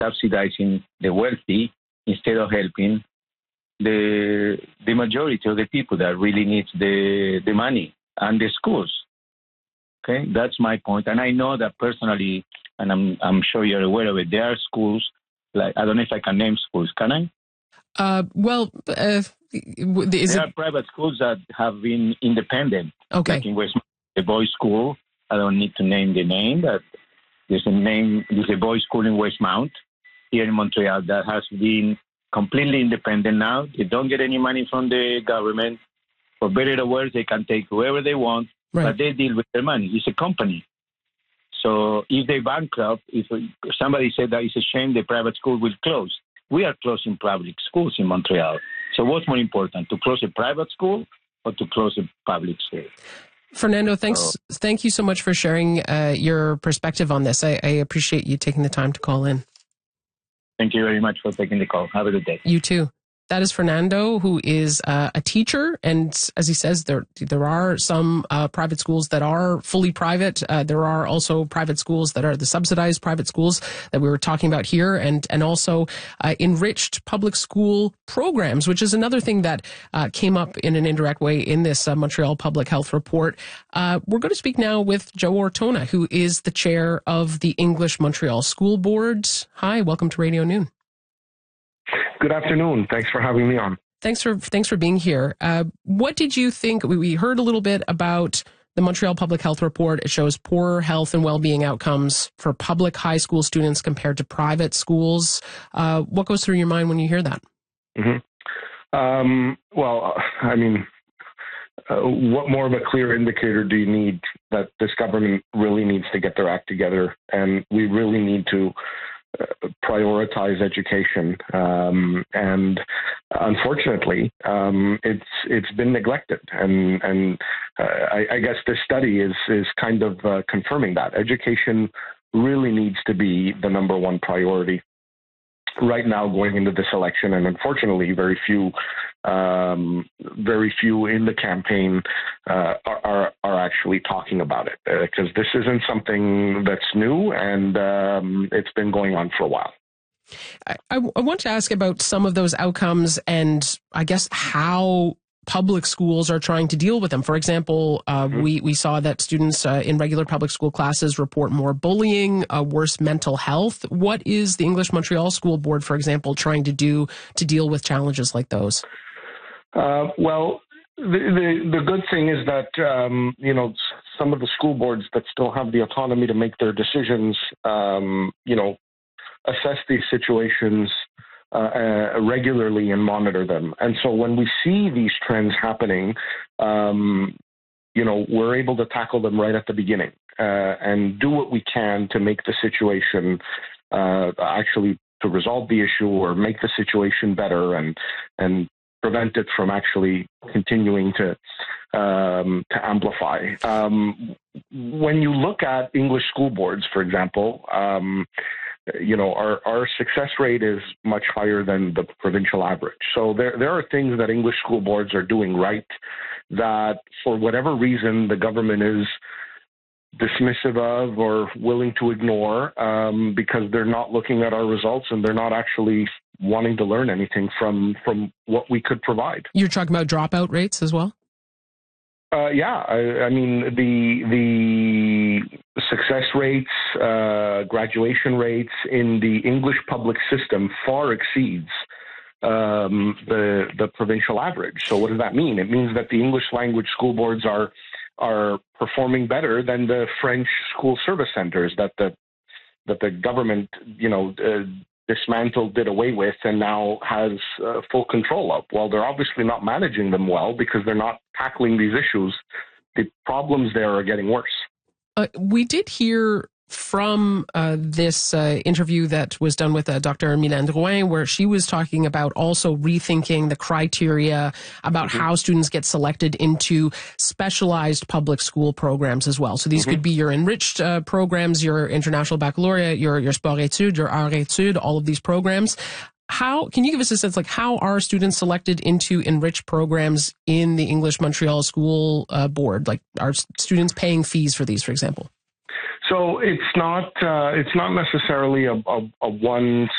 subsidizing the wealthy instead of helping the majority of the people that really needs the money and the schools. Okay, that's my point. And I know that personally, and I'm sure you're aware of it, there are schools, like, I don't know if I can name schools, can I? There are private schools that have been independent. Okay. Like in Westmount, the boys' school. I don't need to name the name, but there's a boys' school in Westmount here in Montreal that has been completely independent now. They don't get any money from the government. For better or worse, they can take whoever they want, right. But they deal with their money. It's a company. So if they bankrupt, if somebody said that it's a shame the private school will close, we are closing public schools in Montreal. So what's more important, to close a private school or to close a public school? Fernando, thank you so much for sharing your perspective on this. I appreciate you taking the time to call in. Thank you very much for taking the call. Have a good day. You too. That is Fernando, who is a teacher. And as he says, there are some private schools that are fully private. There are also private schools that are the subsidized private schools that we were talking about here, and also enriched public school programs, which is another thing that came up in an indirect way in this Montreal Public Health Report. We're going to speak now with Joe Ortona, who is the chair of the English Montreal School Board. Hi, welcome to Radio Noon. Good afternoon. Thanks for having me on. Thanks for being here. What did you think? We heard a little bit about the Montreal Public Health Report. It shows poor health and well-being outcomes for public high school students compared to private schools. What goes through your mind when you hear that? Mm-hmm. Well, I mean, what more of a clear indicator do you need that this government really needs to get their act together, and we really need to prioritize education, and unfortunately, it's been neglected, and I guess this study is kind of confirming that education really needs to be the number one priority right now going into this election, and unfortunately, very few in the campaign are actually talking about it, because this isn't something that's new, and it's been going on for a while. I want to ask about some of those outcomes and I guess how public schools are trying to deal with them. For example, we saw that students in regular public school classes report more bullying, worse mental health. What is the English Montreal School Board, for example, trying to do to deal with challenges like those? Well, the good thing is that, some of the school boards that still have the autonomy to make their decisions, assess these situations regularly and monitor them. And so when we see these trends happening, we're able to tackle them right at the beginning and do what we can to make the situation actually to resolve the issue or make the situation better and prevent it from actually continuing to amplify. When you look at English school boards, for example, our success rate is much higher than the provincial average. So there are things that English school boards are doing right that, for whatever reason, the government is dismissive of or willing to ignore because they're not looking at our results and they're not actually wanting to learn anything from what we could provide. You're talking about dropout rates as well? I mean, the success rates, graduation rates in the English public system far exceeds the provincial average. So what does that mean? It means that the English language school boards are performing better than the French school service centers that the government, dismantled, did away with, and now has full control of. Well, they're obviously not managing them well because they're not tackling these issues. The problems there are getting worse. We did hear from this interview that was done with Dr. Mylène Drouin, where she was talking about also rethinking the criteria about how students get selected into specialized public school programs as well. So these could be your enriched programs, your international baccalaureate, your sport études, your art études, all of these programs. How can you give us a sense, how are students selected into enriched programs in the English Montreal School Board? Are students paying fees for these, for example? So it's not necessarily a one